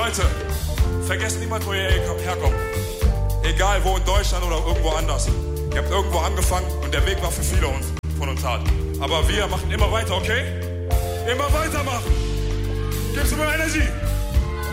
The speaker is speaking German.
Leute, vergesst niemals, wo ihr herkommt. Egal wo, in Deutschland oder irgendwo anders. Ihr habt irgendwo angefangen und der Weg war für viele von uns hart. Aber wir machen immer weiter, okay? Immer weitermachen. Gib's mir Energie.